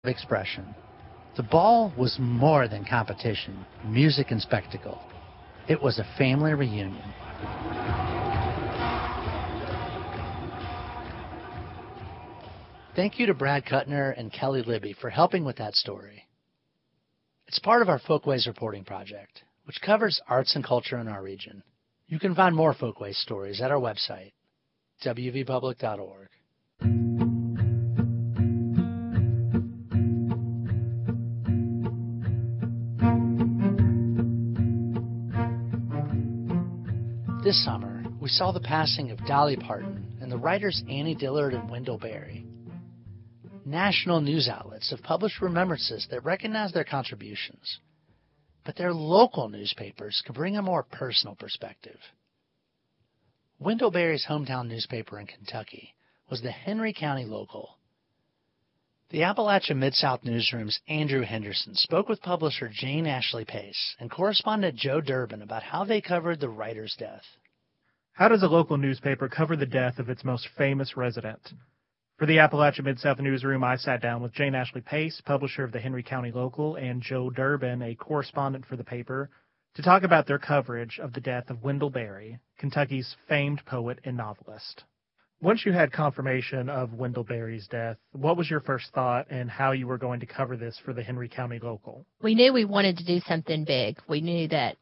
expression. The ball was more than competition, music and spectacle. It was a family reunion. Thank you to Brad Kuttner and Kelly Libby for helping with that story. It's part of our Folkways reporting project, which covers arts and culture in our region. You can find more Folkways stories at our website, wvpublic.org. This summer, we saw the passing of Dolly Parton and the writers Annie Dillard and Wendell Berry. National news outlets have published remembrances that recognize their contributions, but their local newspapers could bring a more personal perspective. Wendell Berry's hometown newspaper in Kentucky was the Henry County Local. The Appalachia Mid-South Newsroom's Andrew Henderson spoke with publisher Jane Ashley Pace and correspondent Joe Durbin about how they covered the writer's death. How does a local newspaper cover the death of its most famous resident? For the Appalachia Mid-South Newsroom, I sat down with Jane Ashley Pace, publisher of the Henry County Local, and Joe Durbin, a correspondent for the paper, to talk about their coverage of the death of Wendell Berry, Kentucky's famed poet and novelist. Once you had confirmation of Wendell Berry's death, what was your first thought and how you were going to cover this for the Henry County Local? We knew we wanted to do something big. We knew that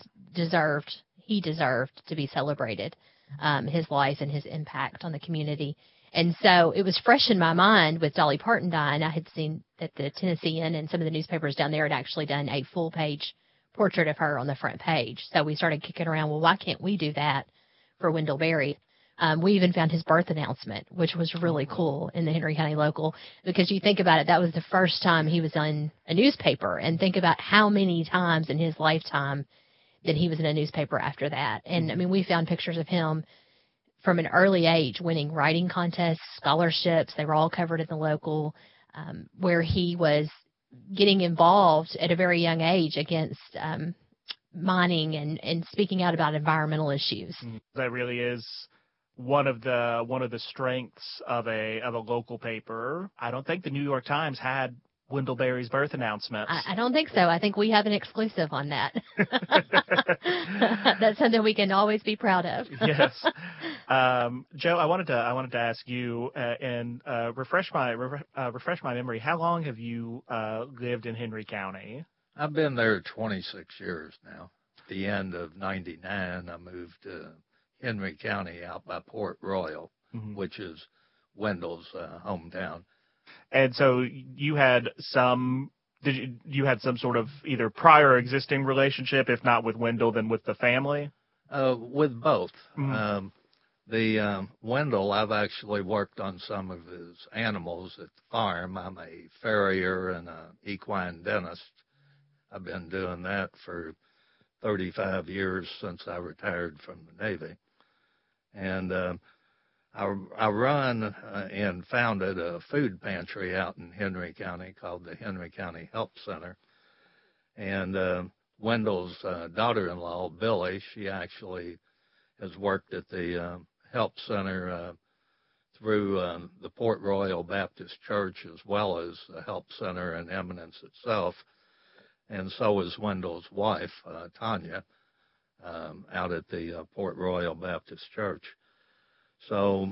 he deserved to be celebrated, his life and his impact on the community. And so it was fresh in my mind with Dolly Parton dying. I had seen that the Tennessean and some of the newspapers down there had actually done a full-page portrait of her on the front page. So we started kicking around, well, why can't we do that for Wendell Berry? We even found his birth announcement, which was really cool in the Henry County Local, because you think about it, that was the first time he was on a newspaper, and think about how many times in his lifetime that he was in a newspaper after that. And, I mean, we found pictures of him from an early age winning writing contests, scholarships. They were all covered in the Local, where he was getting involved at a very young age against mining and speaking out about environmental issues. That really is one of the strengths of a local paper. I don't think the New York Times had Wendell Berry's birth announcement. I don't think so. I think we have an exclusive on that. That's something we can always be proud of. Yes. Joe, I wanted to ask you and refresh my memory. How long have you lived in Henry County? I've been there 26 years now. At the end of '99, I moved to Henry County out by Port Royal, which is Wendell's hometown. And so you had you had some sort of either prior existing relationship, if not with Wendell, then with the family? With both. The Wendell, I've actually worked on some of his animals at the farm. I'm a farrier and an equine dentist. I've been doing that for 35 years since I retired from the Navy. And I run and founded a food pantry out in Henry County called the Henry County Help Center. And Wendell's daughter-in-law, Billy, she actually has worked at the Help Center through the Port Royal Baptist Church, as well as the Help Center in Eminence itself. And so is Wendell's wife, Tanya, out at the Port Royal Baptist Church. So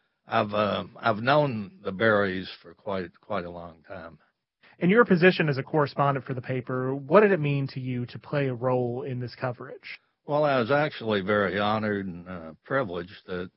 I've known the Berrys for quite a long time. In your position as a correspondent for the paper, what did it mean to you to play a role in this coverage? Well, I was actually very honored and privileged that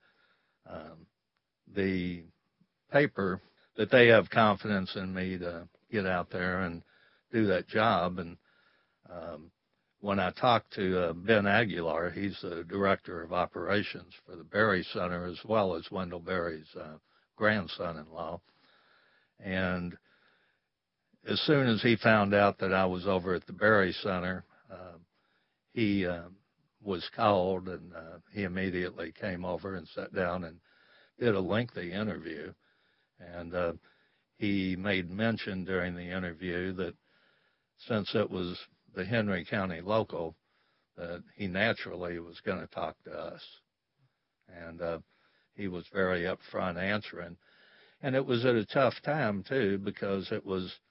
the paper, that they have confidence in me to get out there and do that job. And when I talked to Ben Aguilar, he's the director of operations for the Berry Center, as well as Wendell Berry's grandson-in-law. And as soon as he found out that I was over at the Berry Center, he was called, and he immediately came over and sat down and did a lengthy interview. And he made mention during the interview that since it was the Henry County Local, that he naturally was going to talk to us. And he was very upfront answering. And it was at a tough time too, because it was